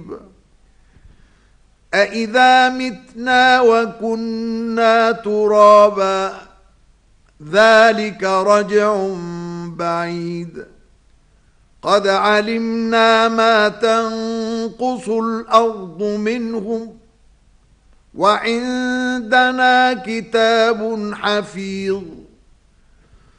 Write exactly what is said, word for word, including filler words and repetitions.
أَإِذَا مِتْنَا وَكُنَّا تُرَابًا ذَلِكَ رَجْعٌ بَعِيدٌ قَدْ عَلِمْنَا مَا تَنقُصُ الْأَرْضُ مِنْهُمْ وَعِندَنَا كِتَابٌ حَفِيظٌ